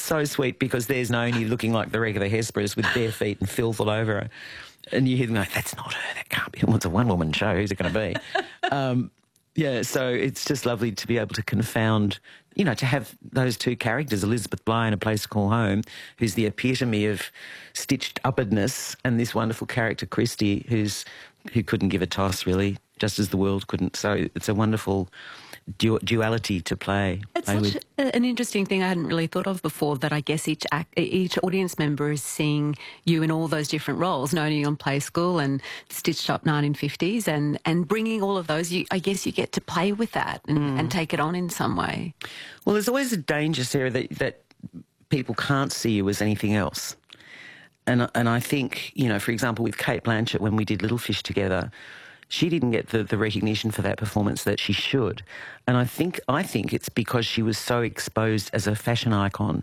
so sweet because there's Noni looking like the regular Hesperus with bare feet and filth all over her. And you hear them go, that's not her, that can't be. Well, it's a one-woman show, who's it going to be? Yeah, so it's just lovely to be able to confound, you know, to have those two characters, Elizabeth Bligh in A Place to Call Home, who's the epitome of stitched upwardness, and this wonderful character, Christy, who couldn't give a toss, really, just as the world couldn't. So it's a wonderful duality to play. It's such an interesting thing I hadn't really thought of before, that I guess each audience member is seeing you in all those different roles, Noni on Play School and Stitched Up 1950s, and bringing all of those, I guess you get to play with that and take it on in some way. Well, there's always a danger, Sarah, that people can't see you as anything else. And I think, you know, for example, with Cate Blanchett, when we did Little Fish together, she didn't get the recognition for that performance that she should. And I think it's because she was so exposed as a fashion icon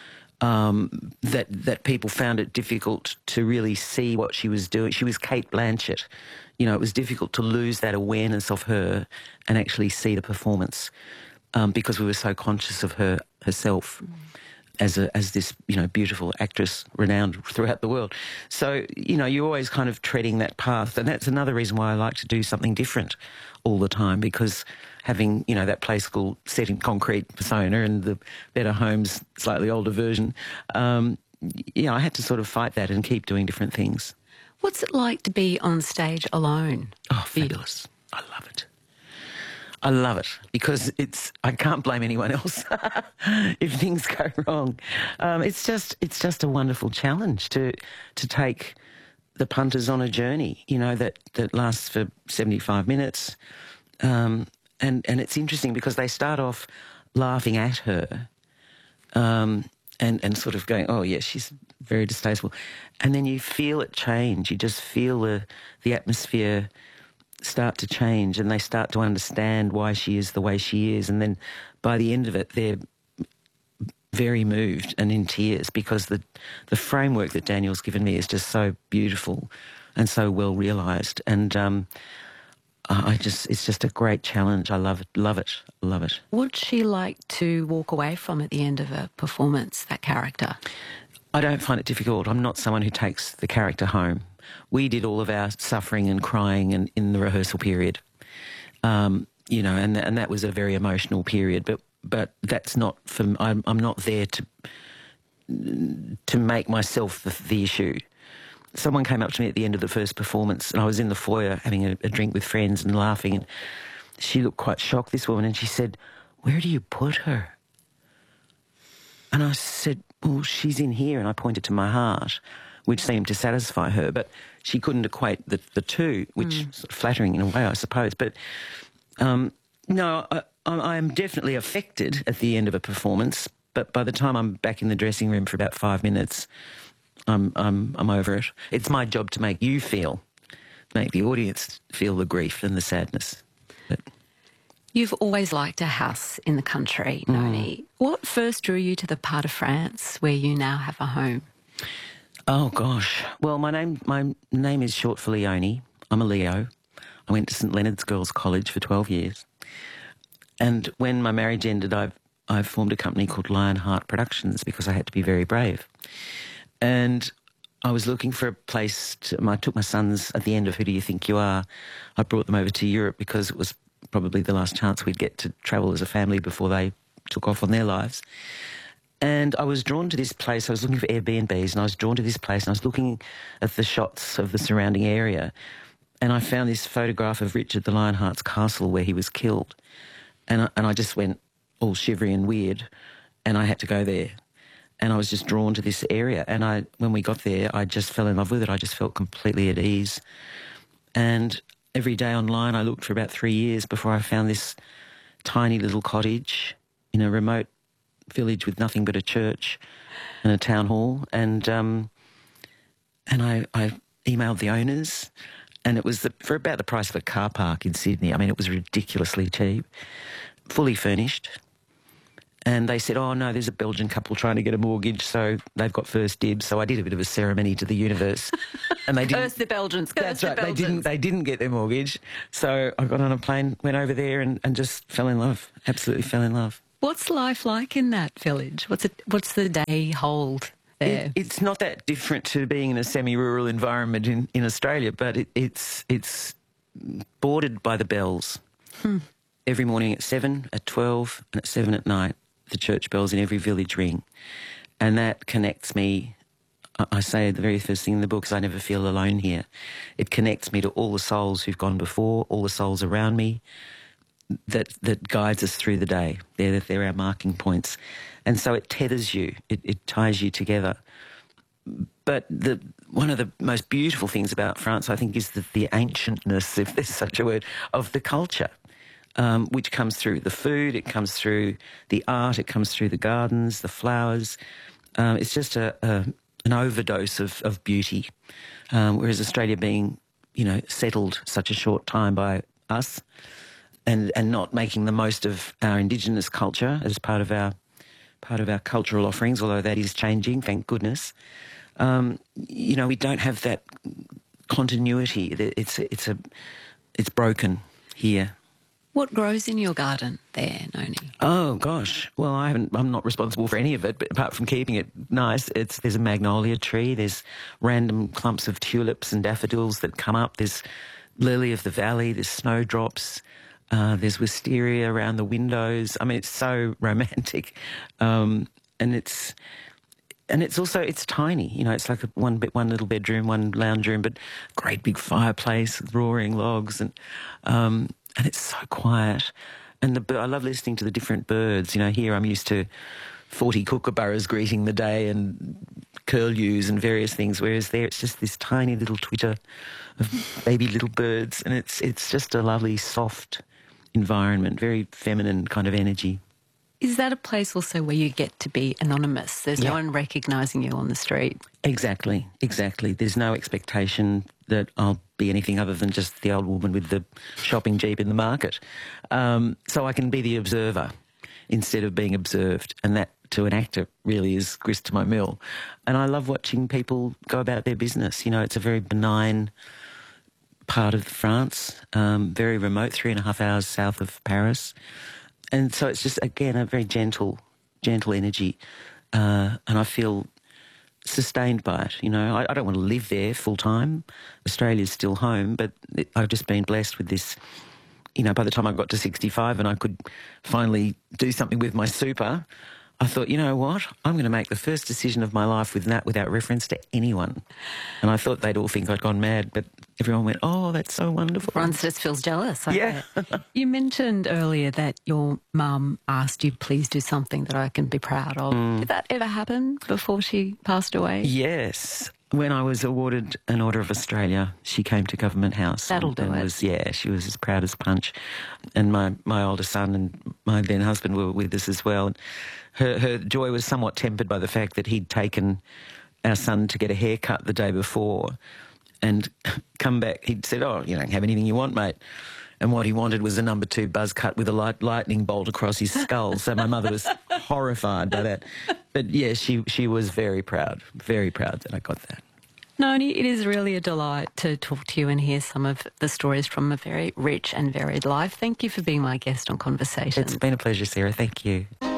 that people found it difficult to really see what she was doing. She was Cate Blanchett. You know, it was difficult to lose that awareness of her and actually see the performance because we were so conscious of herself. As this, you know, beautiful actress renowned throughout the world. So, you know, you're always kind of treading that path. And that's another reason why I like to do something different all the time, because having, you know, that Play School set in concrete persona and the Better Homes slightly older version, I had to sort of fight that and keep doing different things. What's it like to be on stage alone? Oh, fabulous. I love it. I love it because I can't blame anyone else if things go wrong. It's just a wonderful challenge to take the punters on a journey, you know, that lasts for 75 minutes. And it's interesting because they start off laughing at her and sort of going, oh, yeah, she's very distasteful. And then you feel it change. You just feel the atmosphere start to change, and they start to understand why she is the way she is. And then by the end of it, they're very moved and in tears because the framework that Daniel's given me is just so beautiful and so well realised. And it's just a great challenge. I love it. What's she like to walk away from at the end of a performance, that character? I don't find it difficult. I'm not someone who takes the character home. We did all of our suffering and crying in the rehearsal period, you know, and that was a very emotional period. But that's not for. I'm not there to make myself the issue. Someone came up to me at the end of the first performance, and I was in the foyer having a drink with friends and laughing, and she looked quite shocked, this woman, and she said, "Where do you put her?" And I said, "Well, she's in here," and I pointed to my heart, which seemed to satisfy her, but she couldn't equate the two, which is sort of flattering in a way, I suppose. But no, I am definitely affected at the end of a performance, but by the time I'm back in the dressing room for about 5 minutes, I'm over it. It's my job to make the audience feel the grief and the sadness. But you've always liked a house in the country, Noni. What first drew you to the part of France where you now have a home? Oh, gosh. Well, my name is short for Leonie. I'm a Leo. I went to St Leonard's Girls' College for 12 years. And when my marriage ended, I formed a company called Lionheart Productions because I had to be very brave. And I was looking for a place I took my sons at the end of Who Do You Think You Are? I brought them over to Europe because it was probably the last chance we'd get to travel as a family before they took off on their lives. And I was drawn to this place. I was looking for Airbnbs, and I was drawn to this place, and I was looking at the shots of the surrounding area, and I found this photograph of Richard the Lionheart's castle where he was killed. And I just went all shivery and weird, and I had to go there. And I was just drawn to this area. And when we got there, I just fell in love with it. I just felt completely at ease. And every day online, I looked for about 3 years before I found this tiny little cottage in a remote village with nothing but a church and a town hall. And I emailed the owners, and it was for about the price of a car park in Sydney. I mean, it was ridiculously cheap, fully furnished. And they said, oh, no, there's a Belgian couple trying to get a mortgage, so they've got first dibs. So I did a bit of a ceremony to the universe. And they didn't. Curse the Belgians. That's right. They didn't get their mortgage. So I got on a plane, went over there and just fell in love, absolutely fell in love. What's life like in that village? What's the day hold there? It's not that different to being in a semi-rural environment in Australia, but it's bordered by the bells. Every morning at 7, at 12 and at 7 at night, the church bells in every village ring. And that connects me. I say the very first thing in the book is I never feel alone here. It connects me to all the souls who've gone before, all the souls around me, that guides us through the day. They're our marking points. And so it tethers you, it ties you together. But one of the most beautiful things about France, I think, is the ancientness, if there's such a word, of the culture, which comes through the food, it comes through the art, it comes through the gardens, the flowers. It's just an overdose of beauty. Whereas Australia being, settled such a short time by us and not making the most of our Indigenous culture as part of our cultural offerings, although that is changing, thank goodness. We don't have that continuity. It's broken here. What grows in your garden there, Noni? Oh gosh, well I'm not responsible for any of it, but apart from keeping it nice, there's a magnolia tree, there's random clumps of tulips and daffodils that come up, there's lily of the valley, there's snowdrops. There's wisteria around the windows. I mean, it's so romantic, and it's also tiny. It's like one little bedroom, one lounge room, but great big fireplace with roaring logs, and it's so quiet. And I love listening to the different birds. Here I'm used to 40 kookaburras greeting the day and curlews and various things, whereas there it's just this tiny little twitter of baby little birds, and it's just a lovely, soft environment, very feminine kind of energy. Is that a place also where you get to be anonymous? There's no one recognising you on the street? Exactly. There's no expectation that I'll be anything other than just the old woman with the shopping jeep in the market. So I can be the observer instead of being observed, and that to an actor really is grist to my mill. And I love watching people go about their business. It's a very benign part of France, very remote, 3.5 hours south of Paris. And so it's just, again, a very gentle energy. And I feel sustained by it. I don't want to live there full time. Australia's still home, but I've just been blessed with this. By the time I got to 65 and I could finally do something with my super, I thought, you know what, I'm going to make the first decision of my life without reference to anyone. And I thought they'd all think I'd gone mad, but everyone went, oh, that's so wonderful. Everyone just feels jealous. Yeah. You mentioned earlier that your mum asked you, please do something that I can be proud of. Did that ever happen before she passed away? Yes. When I was awarded an Order of Australia, she came to Government House. That'll do it. She was as proud as punch. And my older son and my then husband were with us as well. Her joy was somewhat tempered by the fact that he'd taken our son to get a haircut the day before and come back. He'd said, oh, you don't have anything you want, mate. And what he wanted was a number 2 buzz cut with a lightning bolt across his skull. So my mother was horrified by that. But yeah, she was very proud that I got that. Noni, it is really a delight to talk to you and hear some of the stories from a very rich and varied life. Thank you for being my guest on Conversations. It's been a pleasure, Sarah. Thank you.